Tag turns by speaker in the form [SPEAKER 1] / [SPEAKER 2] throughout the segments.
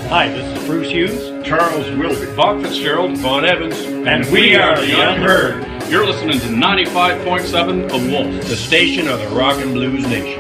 [SPEAKER 1] Hi, this is Bruce Hughes,
[SPEAKER 2] Charles Wilby,
[SPEAKER 3] Bob Fitzgerald,
[SPEAKER 2] Vaughn Evans,
[SPEAKER 1] and we are the Unheard.
[SPEAKER 3] You're listening to 95.7 The Wolf,
[SPEAKER 1] the station of the rock and blues nation.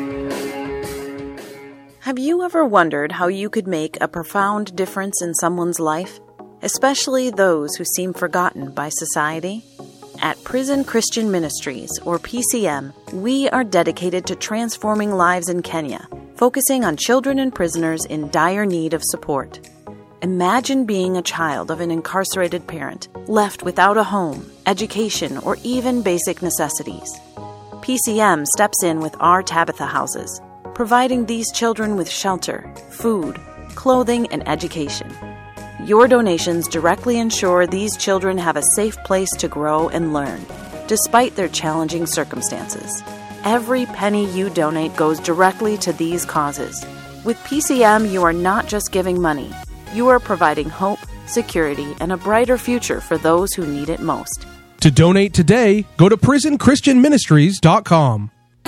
[SPEAKER 4] Have you ever wondered how you could make a profound difference in someone's life, especially those who seem forgotten by society? At Prison Christian Ministries, or PCM, we are dedicated to transforming lives in Kenya, focusing on children and prisoners in dire need of support. Imagine being a child of an incarcerated parent, left without a home, education, or even basic necessities. PCM steps in with our Tabitha houses, providing these children with shelter, food, clothing, and education. Your donations directly ensure these children have a safe place to grow and learn, despite their challenging circumstances. Every penny you donate goes directly to these causes. With PCM, you are not just giving money. You are providing hope, security, and a brighter future for those who need it most.
[SPEAKER 5] To donate today, go to prisonchristianministries.com.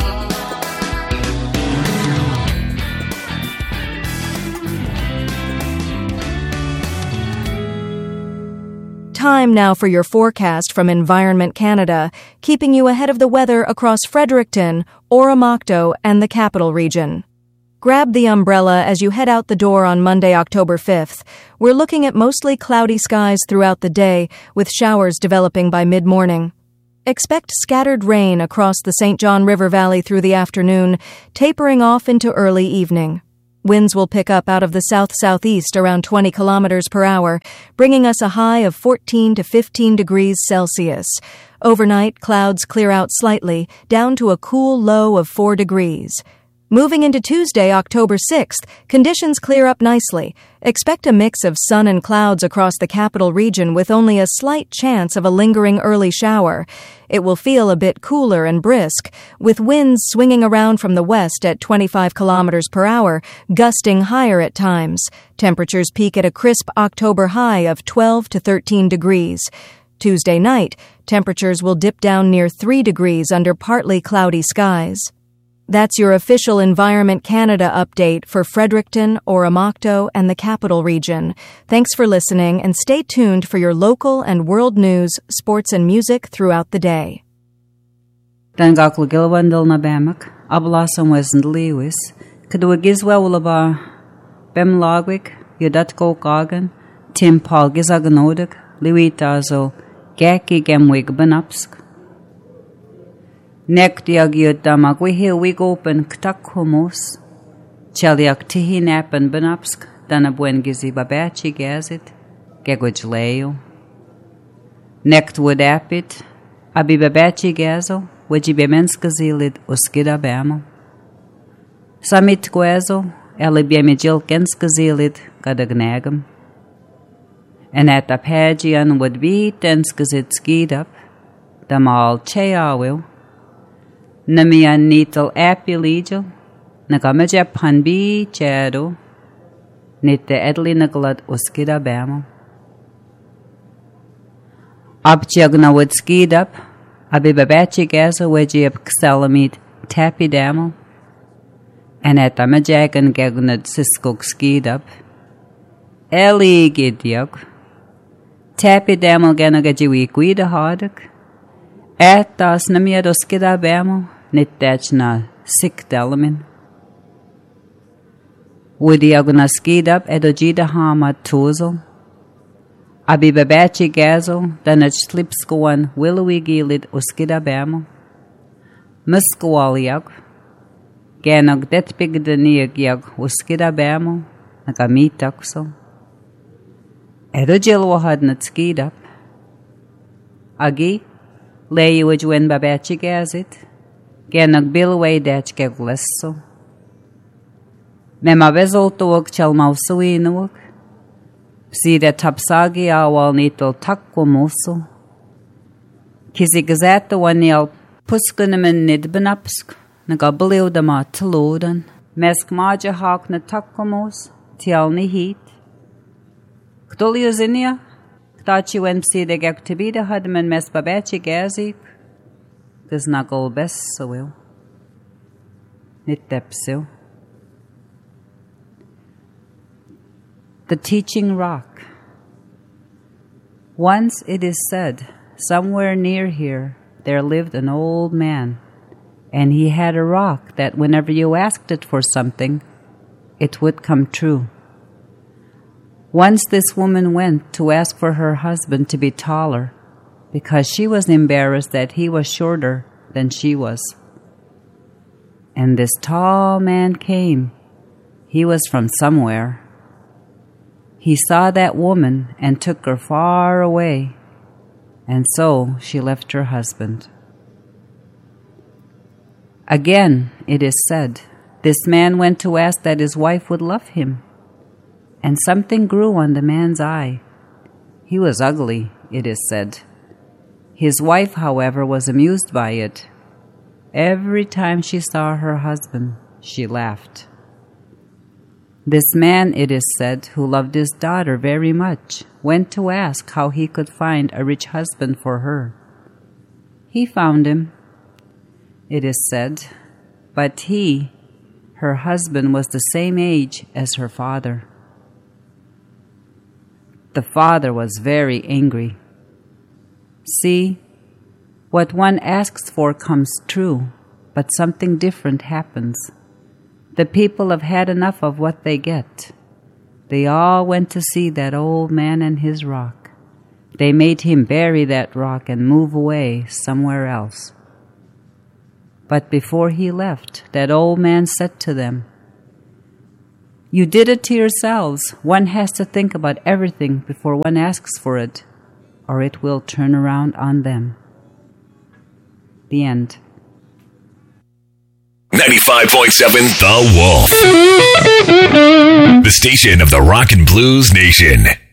[SPEAKER 6] Time now for your forecast from Environment Canada, keeping you ahead of the weather across Fredericton, Oromocto, and the Capital Region. Grab the umbrella as you head out the door on Monday, October 5th. We're looking at mostly cloudy skies throughout the day, with showers developing by mid-morning. Expect scattered rain across the St. John River Valley through the afternoon, tapering off into early evening. Winds will pick up out of the south-southeast around 20 kilometers per hour, bringing us a high of 14 to 15 degrees Celsius. Overnight, clouds clear out slightly, down to a cool low of 4 degrees. Moving into Tuesday, October 6th, conditions clear up nicely. Expect a mix of sun and clouds across the Capital Region with only a slight chance of a lingering early shower. It will feel a bit cooler and brisk, with winds swinging around from the west at 25 kilometers per hour, gusting higher at times. Temperatures peak at a crisp October high of 12 to 13 degrees. Tuesday night, temperatures will dip down near 3 degrees under partly cloudy skies. That's your official Environment Canada update for Fredericton, Oromocto, and the Capital Region. Thanks for listening, and stay tuned for your local and world news, sports, and music throughout the day.
[SPEAKER 7] Dangakla Gilwandil Nabamak, Ablasam Wesand Lewis, Kadwagizwawlaba, Bem Lagwik, Yudatko Gagan, Tim Paul Gizaganodik, Liwitazo, Gaki Gemwig Benapsk. Nektiag yudamag wihil open ktak humos, Cheliak tihinap and benapsk, Dana buen gizi babachi gazit, Gegwij leo. Nekt wood apit, Abi babachi gazo, Waji bemenska zilid uskida bamo. Samit guazo, Eli biemijil genska zilid, Gadagnagam. En at apagian would be denskazit skid up, Damal cheawil, Namian nital apiligel, Nagamajap hanbi chado, Nit the edli naglad uskida bamo. Abjagna would skid up, Abibabachi gaza wejib ksalamid tapi damo, and at amajagan gagnad siskok skid up. Eli gidyog, tapi damo ganagajiwi guida hardak, at das namiad uskida bamo. Nittachna sik delamin. Woody aguna skid up edojida hamad tozel. Abi babachi gazo, danach slipskoan willowy gilid uskida bamo. Muskwaliag. Ganog detpig deniagiag uskida bamo, nagamitakso. Edojilwahad nat skid up. Agi, lay you wen babachi gazit. Genag bilway dach geglesso. Mema vezoltuog chalmausuinuog. Psida tapsagi awal nitol takwamuso. Kizi gazeta waniel puskunemen nidbenapsk. Nagabiliw dama talodan. Mesk maja hak na takwamos. Tial ni heat. Ktulio zinia. Ktachi wen psida gegtibida hadmen mes babachi gazik. Does not go best so well. Nit depso. The Teaching Rock. Once, it is said, somewhere near here there lived an old man, and he had a rock that whenever you asked it for something, it would come true. Once this woman went to ask for her husband to be taller, because she was embarrassed that he was shorter than she was. And this tall man came. He was from somewhere. He saw that woman and took her far away, and so she left her husband. Again, it is said, this man went to ask that his wife would love him, and something grew on the man's eye. He was ugly, it is said. His wife, however, was amused by it. Every time she saw her husband, she laughed. This man, it is said, who loved his daughter very much, went to ask how he could find a rich husband for her. He found him, it is said, but he, her husband, was the same age as her father. The father was very angry. See, what one asks for comes true, but something different happens. The people have had enough of what they get. They all went to see that old man and his rock. They made him bury that rock and move away somewhere else. But before he left, that old man said to them, "You did it to yourselves. One has to think about everything before one asks for it, or it will turn around on them." The end.
[SPEAKER 2] 95.7 The Wolf. The station of the Rock and Blues Nation.